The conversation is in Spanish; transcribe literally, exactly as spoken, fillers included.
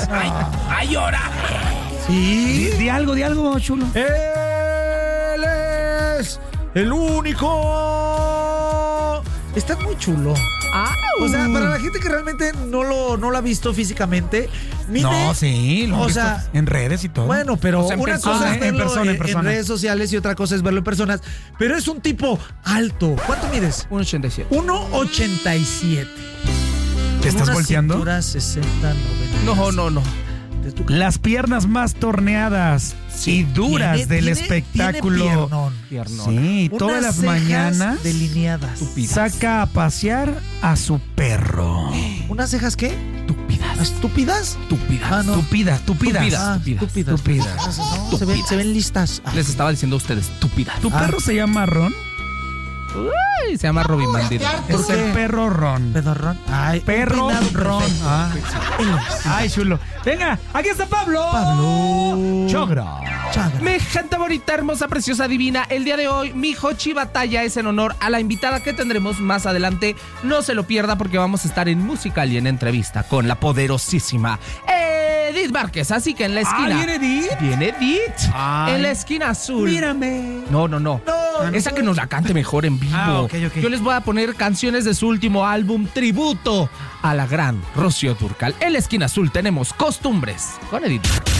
¡Ay, ay, ahora! Sí. Di, di algo, di algo, chulo. Él es el único. Está muy chulo. Ah, O sea, para la gente que realmente no lo, no lo ha visto físicamente, mide, No, sí, lo o he visto sea, en redes y todo. Bueno, pero O sea, en una persona, cosa es en verlo persona, en en, persona. en redes sociales y otra cosa es verlo en personas. Pero es un tipo alto. ¿Cuánto mides? uno ochenta y siete. uno ochenta y siete. ¿Te estás Una volteando? cintura sesenta, noventa. No, no, no. De tu- Las piernas más torneadas y duras Tiene- del tiene- espectáculo. tiene piernón. Piernona. Sí, Unas todas las cejas mañanas delineadas. saca a pasear a su perro. ¿Unas cejas qué? Estúpidas. ¿Estúpidas? Estúpidas. Ah, no. Tupidas, tupidas. Tupidas. Ah, Estúpidas. estúpidas. Estúpidas. No, se, ven, Estúpidas. se ven listas. Ah. Les estaba diciendo a ustedes, estúpidas. ¿Tu Ah. perro se llama Ron? Ay, se llama Robin Bandido. ¿Por Es qué? el perro Ron. Pedorrón. Ay, Perro un peinado Ron. perfecto. Ah. Él es. Ay, chulo. Venga, aquí está Pablo. Pablo. Chogra. Chagra. Mi gente bonita, hermosa, preciosa, divina. El día de hoy, mi Hochi Batalla es en honor a la invitada que tendremos más adelante. No se lo pierda porque vamos a estar en musical y en entrevista con la poderosísima Edith Márquez. Así que en la esquina. Ah, ¿viene Edith? Viene Edith. Ay. En la esquina azul. Mírame. No, no, no. No, Esa que nos la cante mejor en vivo. Ah, ok, ok. Yo les voy a poner canciones de su último álbum, tributo a la gran Rocío Dúrcal. En la esquina azul tenemos Costumbres con Edith.